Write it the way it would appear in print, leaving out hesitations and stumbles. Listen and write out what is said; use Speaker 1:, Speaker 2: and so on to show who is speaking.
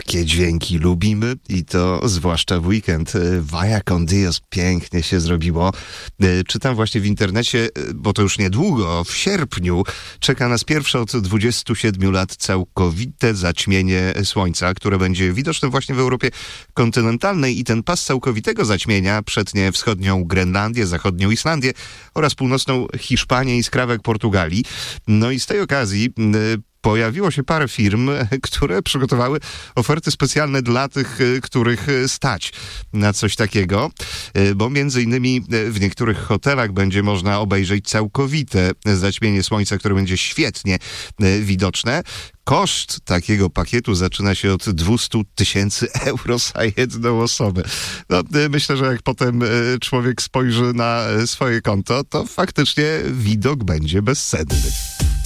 Speaker 1: Takie dźwięki lubimy i to zwłaszcza w weekend. Vaya con Dios, pięknie się zrobiło. Czytam właśnie w internecie, bo to już niedługo, w sierpniu, czeka nas pierwsze od 27 lat całkowite zaćmienie słońca, które będzie widoczne właśnie w Europie kontynentalnej i ten pas całkowitego zaćmienia przetnie wschodnią Grenlandię, zachodnią Islandię oraz północną Hiszpanię i skrawek Portugalii. No i z tej okazji pojawiło się parę firm, które przygotowały oferty specjalne dla tych, których stać na coś takiego, bo między innymi w niektórych hotelach będzie można obejrzeć całkowite zaćmienie słońca, które będzie świetnie widoczne. Koszt takiego pakietu zaczyna się od 200 000 euro za jedną osobę. No, myślę, że jak potem człowiek spojrzy na swoje konto, to faktycznie widok będzie bezcenny.